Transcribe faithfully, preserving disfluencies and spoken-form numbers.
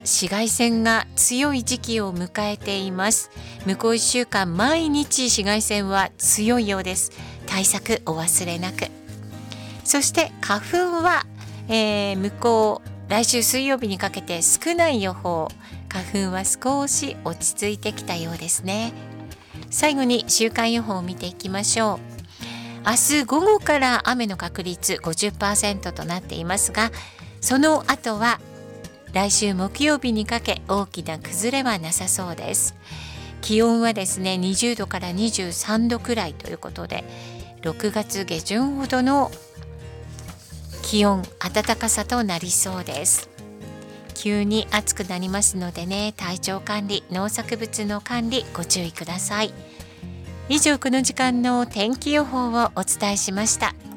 紫外線が強い時期を迎えています。向こういっしゅうかん毎日紫外線は強いようです。対策お忘れなく。そして花粉は、えー、向こう来週水曜日にかけて少ない予報。花粉は少し落ち着いてきたようですね。最後に週間予報を見ていきましょう。明日午後から雨の確率 ごじゅっパーセント となっていますが、その後は来週木曜日にかけ大きな崩れはなさそうです。気温はですねにじゅうどからにじゅうさんどくらいということで、ろくがつ下旬ほどの気温、暖かさとなりそうです。急に暑くなりますのでね、体調管理、農作物の管理ご注意ください。以上、この時間の天気予報をお伝えしました。